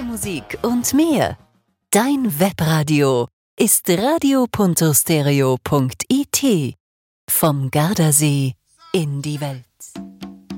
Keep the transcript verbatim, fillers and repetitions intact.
Musik und mehr. Dein Webradio ist radio punto stereo punkt it. Vom Gardasee in die Welt.